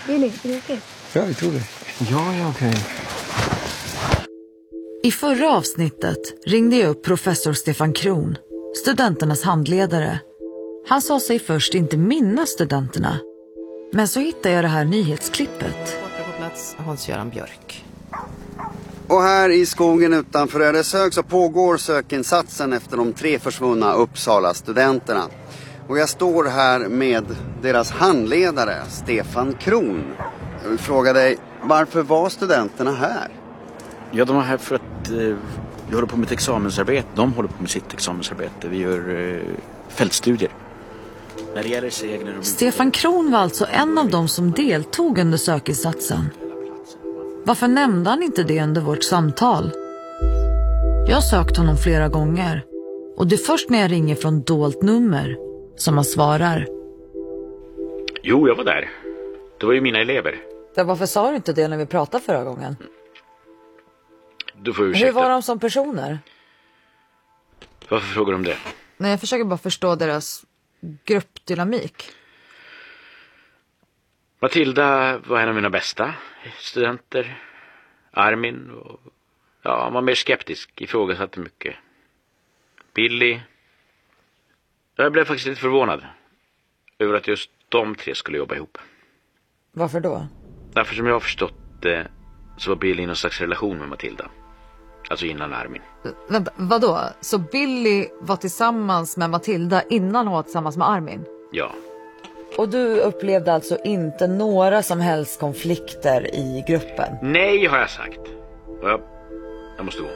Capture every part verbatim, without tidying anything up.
Billy, är det okej? Ja, vi tror det. Ja, ja, okej. I förra avsnittet ringde jag upp professor Stefan Kron, studenternas handledare. Han sa sig först inte minnas studenterna. Men så hittade jag det här nyhetsklippet. På plats Hans-Göran Björk. Och här i skogen utanför Ödeshög så pågår sökinsatsen efter de tre försvunna Uppsala-studenterna. Och jag står här med deras handledare, Stefan Kron. Jag vill fråga dig, varför var studenterna här? Ja, de var här för att eh, vi håller på med ett examensarbete. De håller på med sitt examensarbete. Vi gör eh, fältstudier. När det gäller seglen och... Stefan Kron var alltså en av dem som deltog under sökinsatsen. Varför nämnde han inte det under vårt samtal? Jag har sökt honom flera gånger. Och det är först när jag ringer från dolt nummer som han svarar. Jo, jag var där. Det var ju mina elever. Ja, varför sa du inte det när vi pratade förra gången? Du får ursäkta. Hur var de som personer? Varför frågar du om det? Nej, jag försöker bara förstå deras gruppdynamik. Matilda var en av mina bästa studenter. Armin och, ja, han var mer skeptisk, ifrågasatte mycket. Billy. Jag blev faktiskt lite förvånad över att just de tre skulle jobba ihop. Varför då? Därför som jag har förstått det så var Billy i någon slags relation med Matilda. Alltså innan Armin. Vänta, vadå? Så Billy var tillsammans med Matilda innan hon var tillsammans med Armin? Ja. Och du upplevde alltså inte några som helst konflikter i gruppen? Nej, har jag sagt. Och jag, jag måste gå.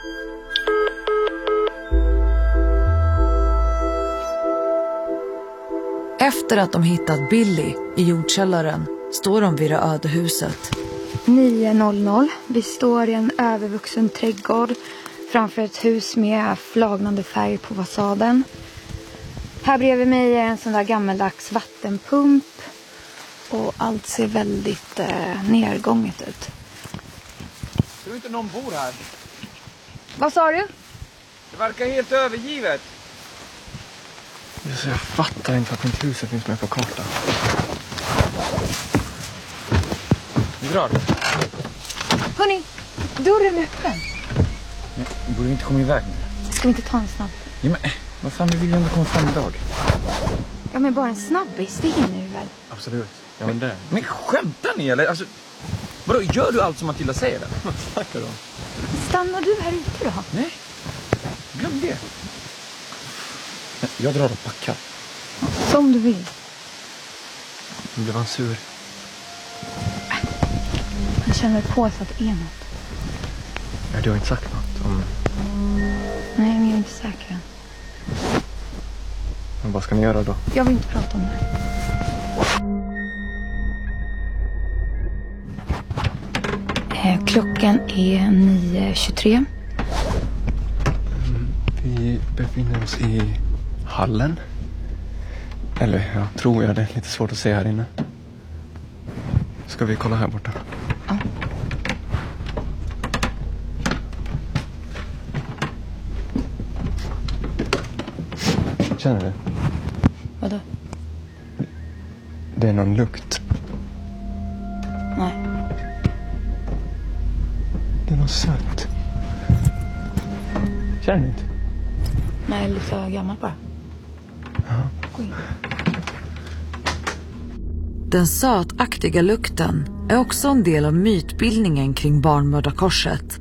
Efter att de hittat Billy i jordkällaren står de vid det öde huset. nio noll noll. Vi står i en övervuxen trädgård framför ett hus med flagnande färg på fasaden. Här bredvid mig är en sån där gammeldags vattenpump och allt ser väldigt eh, nergånget ut. Tror du inte någon bor här? Vad sa du? Det verkar helt övergivet. Jag fattar inte att mitt hus finns med på kartan. Vi drar. Hörrni, dörren är öppen. Jag borde inte komma iväg nu. Ska vi inte ta en snabb? Ja, men vad fan, vi vill ju ändå komma fram idag. Ja, men bara en snabbis, det hinner vi väl? Absolut. Ja, men det. Men skämtar ni eller? Alltså, vadå, gör du allt som Matilda säger där? Vad snackar du om? Stannar du här ute då? Nej, glöm det. Jag drar och packar. Som du vill. Nu blev han sur. Jag känner på så att det är något. Ja, du har inte sagt något om... Nej, men jag är inte säker än. Men vad ska ni göra då? Jag vill inte prata om det. Eh, klockan är nio tjugotre. Vi befinner oss i hallen. Eller jag tror jag, det är lite svårt att se här inne. Ska vi kolla här borta? Ja. Känner du? Vadå? Det är någon lukt. Nej. Det är något sött. Känner du inte? Nej, lite gammal bara. Ja. Gå in. Den sötaktiga lukten är också en del av mytbildningen kring barnmördarkorset.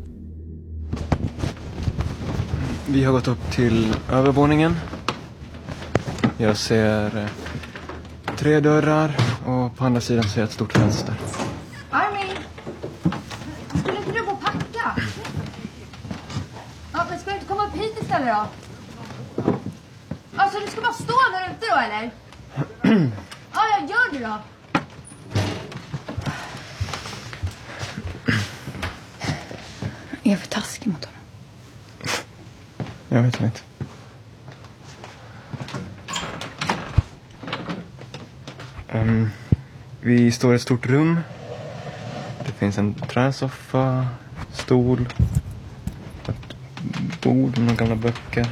Vi har gått upp till övervåningen. Jag ser eh, tre dörrar och på andra sidan ser jag ett stort fönster. Armin! Skulle inte du gå och packa? Ja, men ska du inte komma upp hit istället då? Alltså, du ska bara stå där ute då, eller? Ja, jag gör det då. Är jag för taskig mot honom? Jag vet inte. Um, vi står i ett stort rum. Det finns en träsoffa, stol, ett bord med några gamla böcker.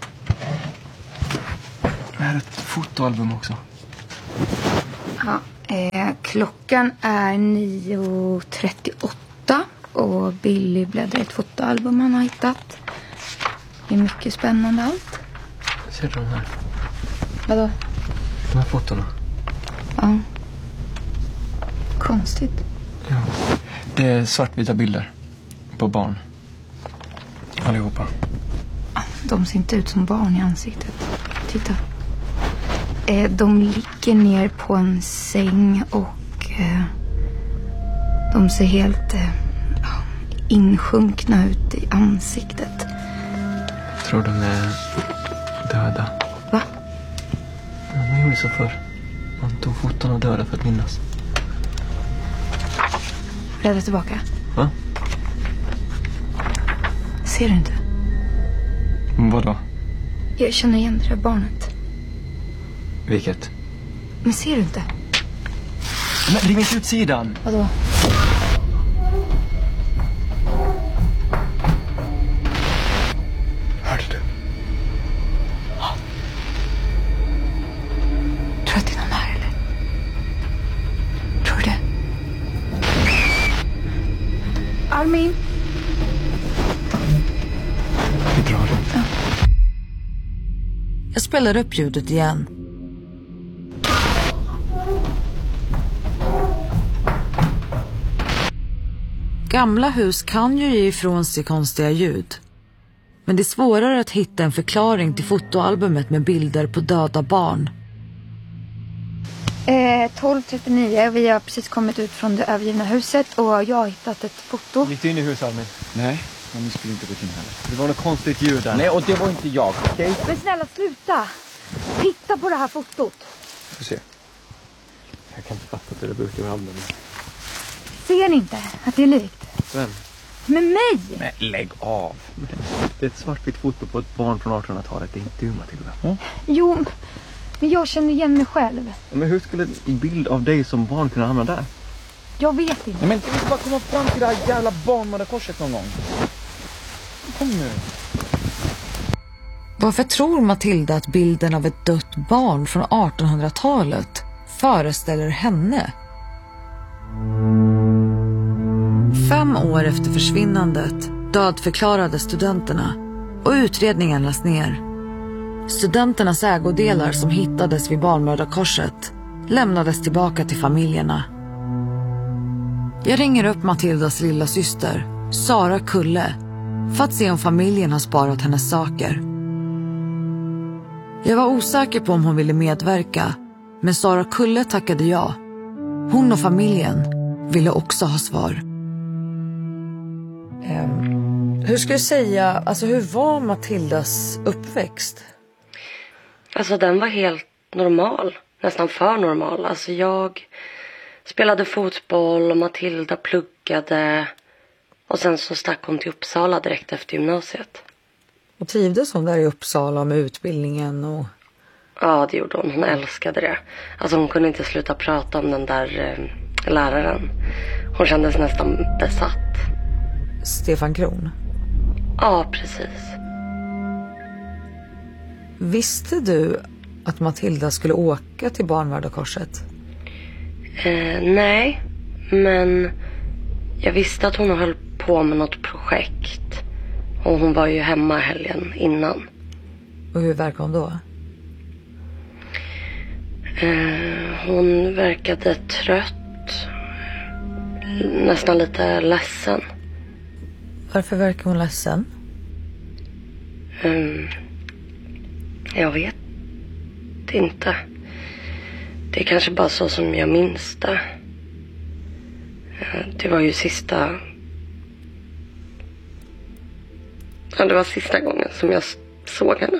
Det här är ett fotoalbum också. Ja, Eh, klockan är nio trettioåtta och Billy bläddrar i ett fotoalbum han har hittat. Det är mycket spännande allt. Ser du de här? Vadå? De här fotona. Ja. Konstigt. Ja. Det är svartvita bilder på barn. Allihopa. De ser inte ut som barn i ansiktet. Titta. Eh, de ligger ner på en säng och eh, de ser helt eh, insjunkna ut i ansiktet. Jag tror de är döda. Va? Ja, man gjorde så förr. Man tog foton av döda för att minnas. Bläddra tillbaka. Va? Ser du inte? Vadå? Jag känner igen det där barnet. Vilket? Men ser du inte? Men riv inte ut sidan! Vadå? Hörde du? Tror du att det är någon här eller? Tror du det? Armin! Vi drar. Ja. Jag spelar upp ljudet igen. Gamla hus kan ju ge ifrån sig konstiga ljud. Men det är svårare att hitta en förklaring till fotoalbumet med bilder på döda barn. Eh, tolv trettionio. Vi har precis kommit ut från det övergivna huset och jag har hittat ett foto. Gick du in i huset, Armin? Nej, men ni skulle inte gått in heller. Det var något konstigt ljud där. Nej, och det var inte jag, okej? Okay? Men snälla sluta! Titta på det här fotot. Får se. Jag kan inte fatta att det brukar vara handen. Ser ni inte att det är likt? Vem? Med mig! Nej, lägg av. Det är ett svartvitt foto på ett barn från artonhundratalet. Det är inte du, Matilda. Mm. Jo, men jag känner igen mig själv. Men hur skulle en bild av dig som barn kunna hamna där? Jag vet inte. Nej, men kan vi inte bara komma fram till det här jävla barnmördarkorset någon gång? Kom nu. Varför tror Matilda att bilden av ett dött barn från artonhundratalet föreställer henne? Fem år efter försvinnandet dödförklarade studenterna och utredningen lades ner. Studenternas ägodelar som hittades vid barnmördarkorset lämnades tillbaka till familjerna. Jag ringer upp Matildas lilla syster, Sara Kulle, för att se om familjen har sparat hennes saker. Jag var osäker på om hon ville medverka, men Sara Kulle tackade ja. Hon och familjen ville också ha svar. Um, hur ska jag säga, alltså hur var Matildas uppväxt? Alltså den var helt normal, nästan för normal. Alltså jag spelade fotboll och Matilda pluggade och sen så stack hon till Uppsala direkt efter gymnasiet. Och trivdes hon där i Uppsala med utbildningen? Och... Ja, det gjorde hon. Hon älskade det. Alltså hon kunde inte sluta prata om den där eh, läraren. Hon kändes nästan besatt. Stefan Kron? Ja, precis. Visste du att Matilda skulle åka till barnmördarkorset? Eh, nej, men jag visste att hon höll på med något projekt. Och hon var ju hemma helgen innan. Och hur verkar hon då? Eh, hon verkade trött. Nästan lite ledsen. Varför verkar hon ledsen? Um, jag vet inte. Det är kanske bara så som jag minns det. Uh, det var ju sista... Ja, det var sista gången som jag såg henne.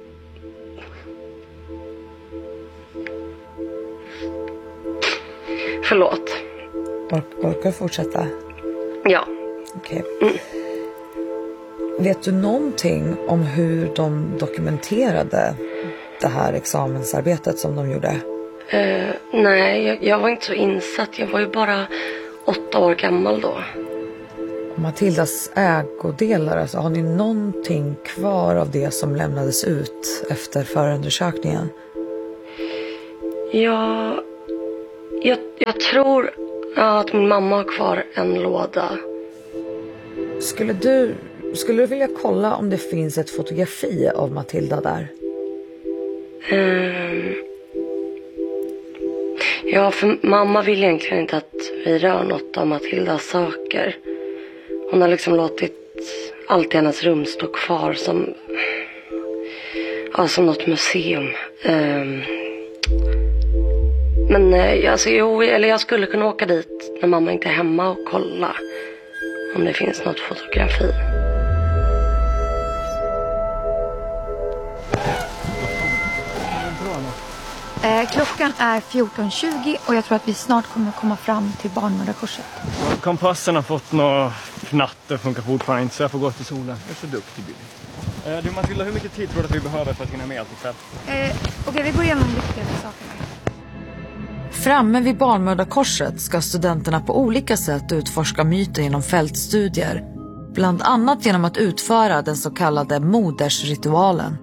Förlåt. Or- orkar fortsätta? Ja. Okej. Okay. Mm. Vet du någonting om hur de dokumenterade det här examensarbetet som de gjorde? Uh, nej, jag, jag var inte så insatt. Jag var ju bara åtta år gammal då. Matildas ägodelar, alltså, har ni någonting kvar av det som lämnades ut efter förundersökningen? Ja, Jag, jag tror ja, att min mamma har kvar en låda. Skulle du, skulle du vilja kolla om det finns ett fotografi av Matilda där? Um, ja, för mamma vill egentligen inte att vi rör något av Matildas saker. Hon har liksom låtit allt i hennes rum stå kvar som, ja, som något museum. Um, men alltså, jo, eller jag skulle kunna åka dit när mamma inte är hemma och kolla om det finns något fotografi. Eh, klockan är fjorton tjugo och jag tror att vi snart kommer komma fram till Barnmördarkorset. Kompassen har fått några knatter, funkar fortfarande inte så jag får gå till solen. Jag är så duktig, Billy. Eh, du Matilda, hur mycket tid tror du att vi behöver för att hinna med allt ikväll? Eh, Okej, okay, vi går igenom de viktigaste sakerna. Framme vid Barnmördarkorset ska studenterna på olika sätt utforska myten genom fältstudier. Bland annat genom att utföra den så kallade modersritualen.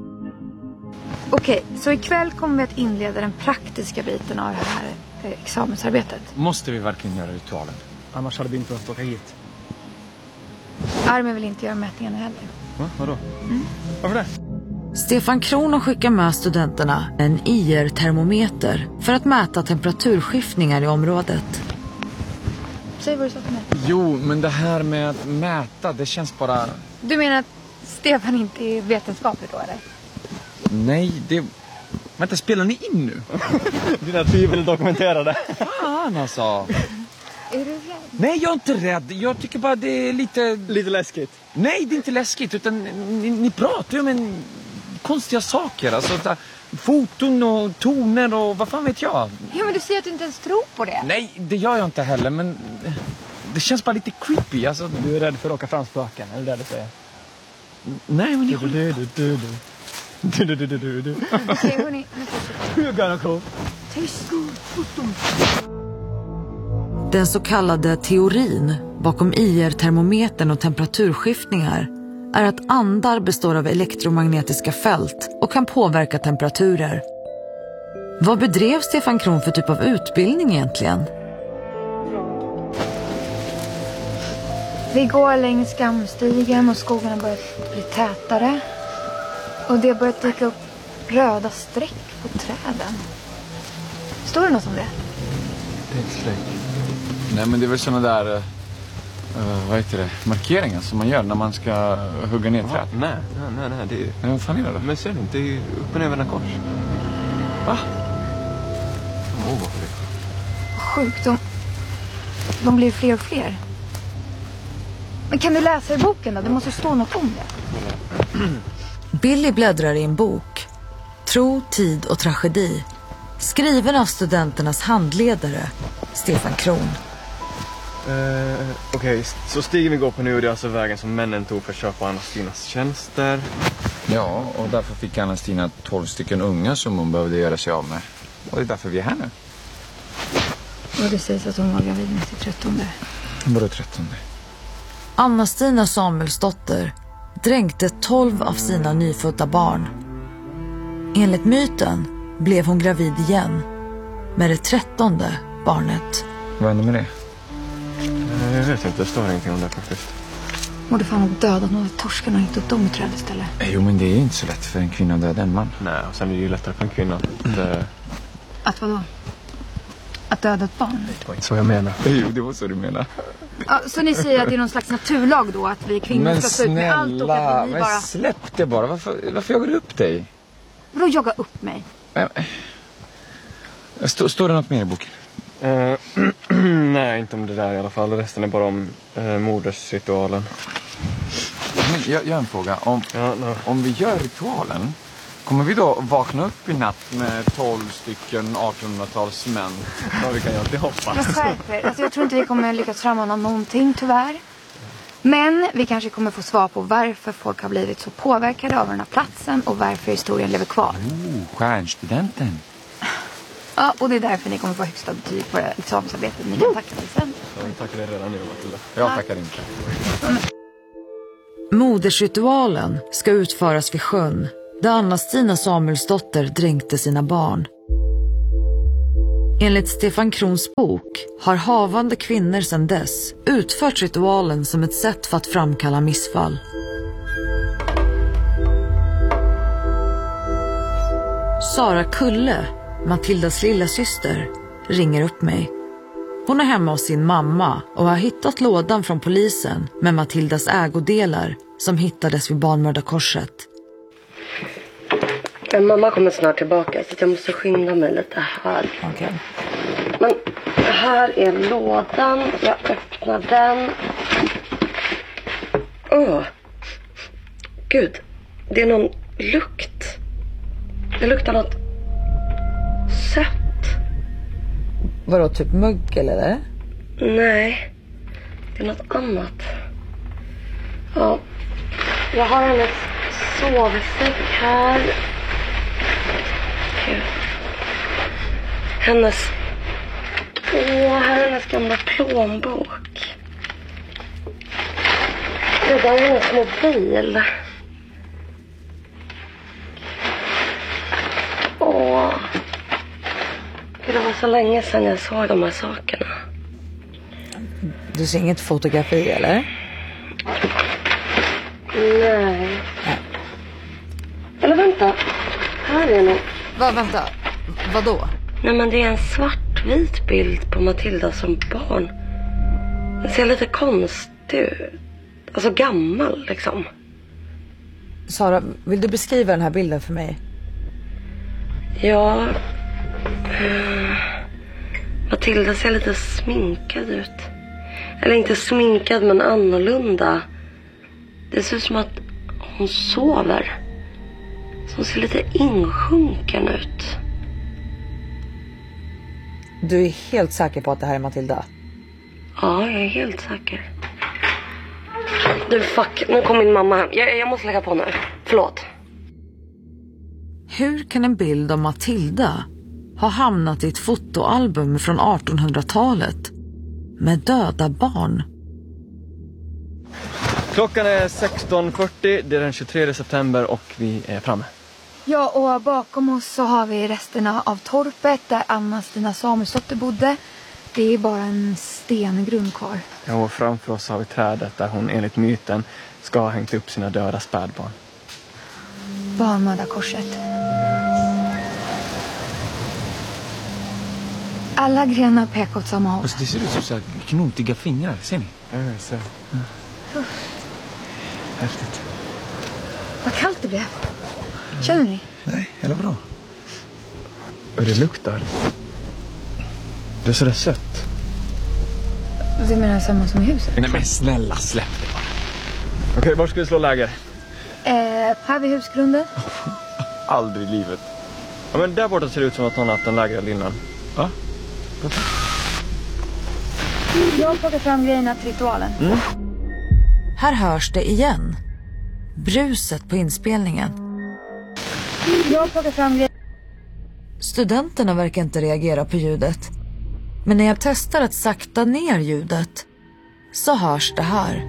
Okej, så ikväll kommer vi att inleda den praktiska biten av det här eh, examensarbetet. Måste vi verkligen göra ritualen? Annars hade vi inte behövt åka hit. Armin vill inte göra mätningarna heller. Va? Vadå? Mm. Varför det? Stefan Kroon skickar med studenterna en I R-termometer för att mäta temperaturskiftningar i området. Säg vad du sa till mig. Jo, men det här med att mäta, det känns bara... Du menar att Stefan inte är vetenskaplig då, eller? Nej, det... Vänta, spelar ni in nu? Dina tvivel dokumenterade. Fan alltså. Är du rädd? Nej, jag är inte rädd. Jag tycker bara det är lite... Lite läskigt. Nej, det är inte läskigt, utan ni, ni pratar ju om en konstiga saker. Alltså, där, foton och toner och vad fan vet jag. Ja, men du säger att du inte ens tror på det. Nej, det gör jag inte heller, men det känns bara lite creepy. Alltså, Du är rädd för att åka fram spöken, eller det du säger? nej, men jag... Du, du, du, du, du. Du, du, du, du, du, du. Okej, hörni, nu fortsätter You're gonna cool. vi. Tyst. Den så kallade teorin bakom I R-termometern och temperaturskiftningar är att andar består av elektromagnetiska fält och kan påverka temperaturer. Vad bedrev Stefan Kroon för typ av utbildning egentligen? Vi går längs Skamstigen och skogen har börjat bli tätare. Och det har börjat dyka upp röda streck på träden. Står det något om det? Det är ett streck. Nej, men det är väl såna där... Uh, vad heter det? Markeringar som man gör när man ska hugga ner träd. Nej, nej, nej, nej. Det är... Nej, vad fan är det då? Men ser du inte? Det är ju upp och ner vända kors. Va? Åh, oh, varför det? Sjukt, de, de blir fler och fler. Men kan du läsa i boken då? Det måste stå något om det. Billy bläddrar i en bok. Tro, tid och tragedi. Skriven av studenternas handledare, Stefan Kroon. Uh, Okej, okay, så stigen vi går på nu är det alltså vägen som männen tog för att köpa Anna-Stinas tjänster. Ja, och därför fick Anna-Stina tolv stycken unga som hon behövde göra sig av med. Och det är därför vi är här nu. Och det sägs att hon var gravid med sitt trettonde. Vadå trettonde? Anna-Stina Samuelsdotter dränkte tolv av sina nyfödda barn. Enligt myten blev hon gravid igen med det trettonde barnet. Vad hände med det? Uh, jag vet inte, det står ingenting om det faktiskt. Och det fan har dödat några torskar och inte upp dem i träd istället. Jo, men det är inte så lätt för en kvinna att döda en man. Nej, och sen är det ju lättare för en kvinna att... Uh... Att vadå? Att döda ett barn? Det var inte så jag menar. Jo, det var så du menar. Ja, så ni säger att det är någon slags naturlag då att vi kvinnor Men ska stå ut med allt och att vi men bara... släpp det bara. Varför, varför jagar du upp dig? Vadå jaga upp mig? Stå, står det något mer i boken? Uh, nej, inte om det där i alla fall. Resten är bara om uh, modersritualen. Men jag, jag har en fråga. Om, Ja, no. om vi gör ritualen, kommer vi då vakna upp i natt med tolv stycken artonhundratals män? Ja, vi kan ju alltid hoppas. Men skärp er. Alltså, jag tror inte vi kommer lyckas frammana någonting tyvärr. Men vi kanske kommer få svar på varför folk har blivit så påverkade av den här platsen och varför historien lever kvar. Oh, stjärnstudenten. Ja, och det är därför ni kommer få högsta betyg på det här examensarbetet. Ni kan tacka mig sen. Jag tackar dig redan nu, Matilda. Jag tackar inte. Modersritualen ska utföras vid sjön där Anna-Stina Samuelsdotter dränkte sina barn. Enligt Stefan Krons bok har havande kvinnor sedan dess utfört ritualen som ett sätt för att framkalla missfall. Sara Kulle, Matildas lilla syster, ringer upp mig. Hon är hemma hos sin mamma och har hittat lådan från polisen med Matildas ägodelar som hittades vid Barnmördarkorset. Mamma kommer snart tillbaka så jag måste skynda mig lite här. Okay. Men här är lådan. Jag öppnar den. Åh. Oh. Gud. Det är någon lukt. Det luktar något sött. Vadå, typ mögel eller? Nej. Det är något annat. Ja. Jag har hennes sovsäck här. Gud. Hennes... Åh, här är hennes gamla plånbok. Det där är hennes mobil. Åh. Gud, det var så länge sedan jag såg de här sakerna. Du ser inget fotografi eller? Nej. Nej. Eller vänta. Här är något. Va, vänta. Vadå? Nej, men det är en svartvit bild på Matilda som barn. Den ser lite konstig ut. Alltså gammal liksom. Sara, vill du beskriva den här bilden för mig? Ja. Uh, Matilda ser lite sminkad ut. Eller inte sminkad men annorlunda. Det ser ut som att hon sover. Så hon ser lite insjunken ut. Du är helt säker på att det här är Matilda? Ja, jag är helt säker. Du, fuck. Nu kom min mamma hem. Jag, jag måste lägga på nu. Förlåt. Hur kan en bild av Matilda ha hamnat i ett fotoalbum från artonhundratalet med döda barn? Klockan är sexton fyrtio, det är den tjugotredje september och vi är framme. Ja, och bakom oss så har vi resterna av torpet där Anna-Stina Samuelsdotter bodde. Det är bara en stengrund kvar. Ja, och framför oss har vi trädet där hon enligt myten ska ha hängt upp sina döda spädbarn. Barnmördarkorset. Alla grenar pekar åt samma håll. Alltså, det ser ut som så här knotiga fingrar, ser ni? Ja, jag ser. Mm. Häftigt. Vad kallt det blev. Känner ni? Nej, är det bra? Och det luktar. Det är sådär sött. Du menar samma som i huset? Nej men snälla, släpp det bara. Okej, okay, var ska vi slå läger? Eh, här vid husgrunden. Aldrig i livet. Ja, men där borta ser det ut som att någon haft en läger innan. Va? Jag plockar fram grejerna till ritualen. Mm. Här hörs det igen. Bruset på inspelningen. Jag plockar fram grejerna. Studenterna verkar inte reagera på ljudet. Men när jag testar att sakta ner ljudet så hörs det här.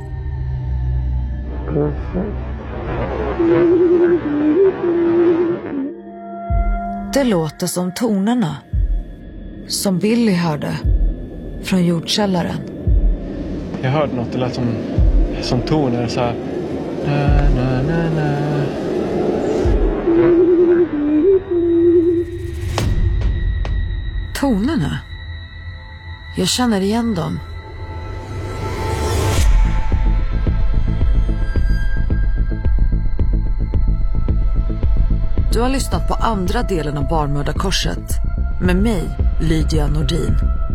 Det låter som tonerna som Billy hörde från jordkällaren. Jag hörde något, det lät som, som toner så här. Na, na, na, na. Tonerna? Jag känner igen dem. Du har lyssnat på andra delen av Barnmördarkorset med mig, Lydia Nordin.